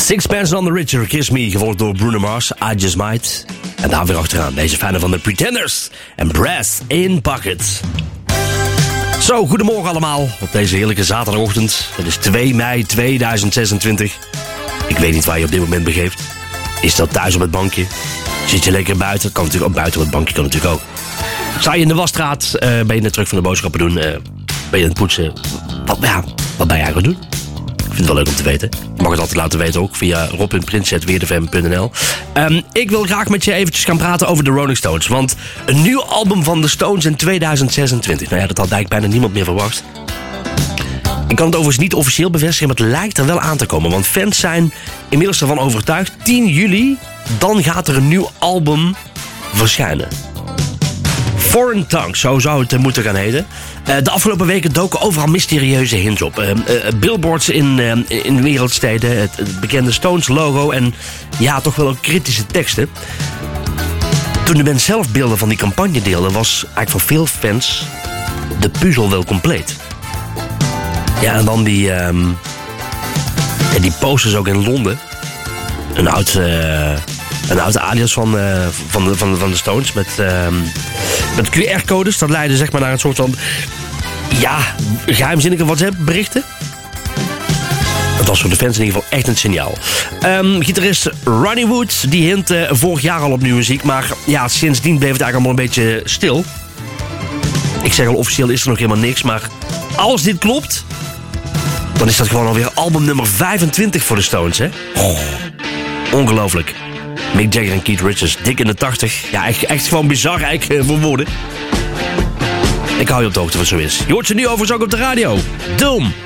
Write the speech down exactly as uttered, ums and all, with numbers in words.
Sixpence None the Richer, Kiss Me, gevolgd door Bruno Mars, I Just Might. En daar weer achteraan, deze fan van de Pretenders en Brass in Bucket. Zo, goedemorgen allemaal op deze heerlijke zaterdagochtend. Het is twee mei tweeduizend zesentwintig. Ik weet niet waar je op dit moment begeeft. Is dat thuis op het bankje? Zit je lekker buiten? Kan natuurlijk ook buiten op het bankje, kan natuurlijk ook. Sta je in de wasstraat? Uh, ben je net terug van de boodschappen doen? Uh, ben je aan het poetsen? Wat, ja, wat ben je eigenlijk aan het doen? Ik vind het wel leuk om te weten. Je mag het altijd laten weten ook via rob punt prins at weerdefm punt n l. Um, ik wil graag met je eventjes gaan praten over de Rolling Stones. Want een nieuw album van de Stones in tweeduizend zesentwintig. Nou ja, dat had eigenlijk bijna niemand meer verwacht. Ik kan het overigens niet officieel bevestigen, maar het lijkt er wel aan te komen. Want fans zijn inmiddels ervan overtuigd. tien juli, dan gaat er een nieuw album verschijnen. Foreign Tongues, zo zou het moeten gaan heten. Uh, de afgelopen weken doken overal mysterieuze hints op. Uh, uh, billboards in, uh, in wereldsteden, het, het bekende Stones logo en ja, toch wel ook kritische teksten. Toen de band zelf beelden van die campagne deelde, was eigenlijk voor veel fans de puzzel wel compleet. Ja, en dan die, um, ja, die posters ook in Londen. Een oud... Uh, Een oude alias van, uh, van, de, van, de, van de Stones met, uh, met Q R-codes. Dat leidde zeg maar naar een soort van, ja, geheimzinnige WhatsApp-berichten. Dat was voor de fans in ieder geval echt een signaal. Um, gitarist Ronnie Wood, die hintte vorig jaar al op nieuwe muziek. Maar ja, sindsdien bleef het eigenlijk allemaal een beetje stil. Ik zeg al, officieel is er nog helemaal niks. Maar als dit klopt, dan is dat gewoon alweer album nummer vijfentwintig voor de Stones, hè? Oh, ongelooflijk. Mick Jagger en Keith Richards, dik in de tachtig. Ja, echt, echt gewoon bizar eigenlijk voor woorden. Ik hou je op de hoogte wat zo is. Je hoort ze nu overigens ook op de radio. Doom!